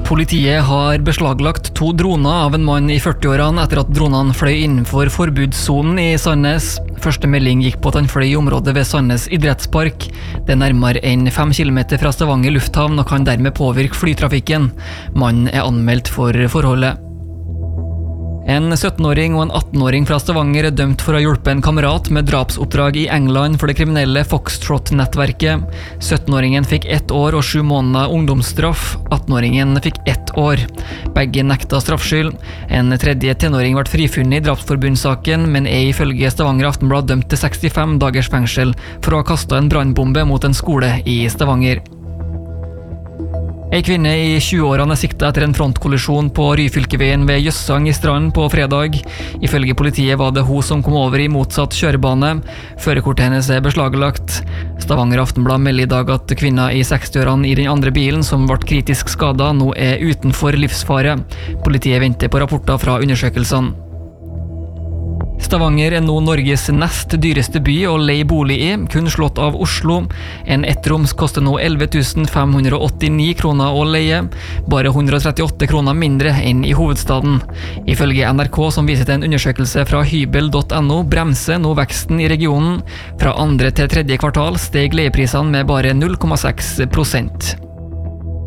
Politiet har beslaglagt 2 droner av en mann i 40-årene etter at dronene fløy innenfor forbudssonen i Sandnes. Første melding gikk på at han fløy i området ved Sandnes idrettspark. Det er nærmere enn 5 kilometer fra Stavanger lufthavn og kan dermed påvirke flytrafikken. Mannen er anmeldt for forholdet. En 17-åring og en 18-åring fra Stavanger er dømt for å ha hjulpet en kamerat med drapsoppdrag i England for det kriminelle Foxtrot-nettverket. 17-åringen fikk 1 år og 7 måneder ungdomsstraff. 18-åringen fikk 1 år. Begge nekta straffskyld. En tredje tenåring ble frifunnet i drapsforbundssaken, men er ifølge Stavanger Aftenblad dømt til 65 dagers fengsel for å ha kastet en brannbombe mot en skole i Stavanger. En kvinne i 20-årene er siktet etter en frontkollisjon på Ryfylkeveien ved Jøssang i Strand på fredag. Ifølge politiet var det hun som kom over i motsatt kjørebane. Førerkortet hennes er beslaglagt. Stavanger Aftenblad melder i dag at kvinna i 60-årene i den andre bilen som ble kritisk skadet, nå er utenfor livsfare. Politiet venter på rapporter fra undersøkelsene. Stavanger er nå Norges nest dyreste by å leie bolig i, kun slått av Oslo. En ettroms koster nå 11 589 kroner å leie, bare 138 kroner mindre enn i hovedstaden. Ifølge NRK, som viser til en undersøkelse fra hybel.no, bremser nå veksten i regionen. Fra 2. til 3. kvartal steg leieprisene med bare 0,6%.